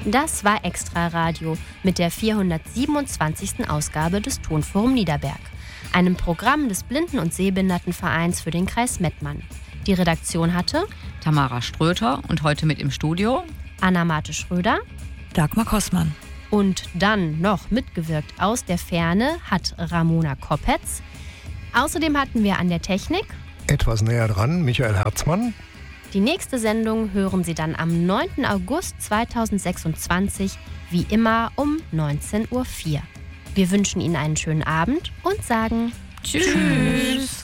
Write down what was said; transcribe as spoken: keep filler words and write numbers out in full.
Das war Extra Radio mit der vierhundertsiebenundzwanzigsten Ausgabe des Tonforum Niederberg, einem Programm des Blinden- und Sehbehindertenvereins für den Kreis Mettmann. Die Redaktion hatte Tamara Ströter und heute mit im Studio Anna-Marte Schröder, Dagmar Kossmann. Und dann noch mitgewirkt aus der Ferne hat Ramona Koppetz. Außerdem hatten wir an der Technik etwas näher dran Michael Herzmann. Die nächste Sendung hören Sie dann am neunten August zweitausendsechsundzwanzig, wie immer um neunzehn Uhr vier. Wir wünschen Ihnen einen schönen Abend und sagen Tschüss.